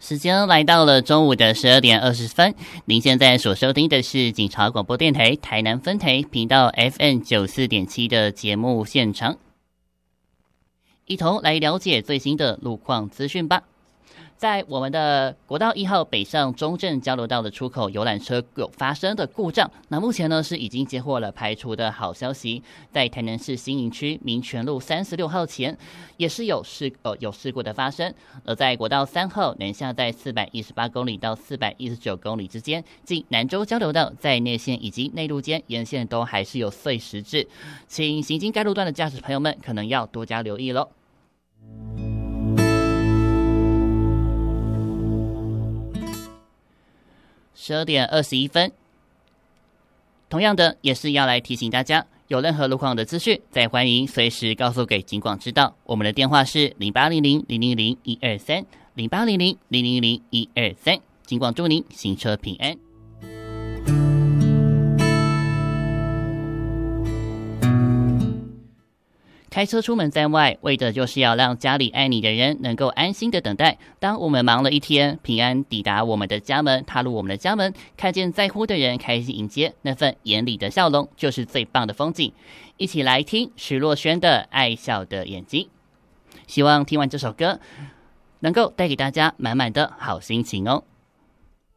时间来到了中午的12点20分，您现在所收听的是警察广播电台台南分台频道 FM94.7 的节目现场，一同来了解最新的路况资讯吧。在我们的国道1号北上中正交流道的出口，游览车有发生的故障，那目前呢是已经接获了排除的好消息。在台南市新营区民权路36号前也是有事故的发生，而在国道3号南下在418公里到419公里之间，经南州交流道在内线以及内路间沿线都还是有碎石质，请行经该路段的驾驶朋友们可能要多加留意咯。12点21分，同样的也是要来提醒大家，有任何路况的资讯，再欢迎随时告诉给警广知道。我们的电话是0800-000-123，0800-000-123，警广祝您行车平安。开车出门在外，为的就是要让家里爱你的人能够安心的等待。当我们忙了一天，平安抵达我们的家门，踏入我们的家门，看见在乎的人开心迎接，那份眼里的笑容就是最棒的风景。一起来听徐若瑄的《爱笑的眼睛》，希望听完这首歌能够带给大家满满的好心情哦。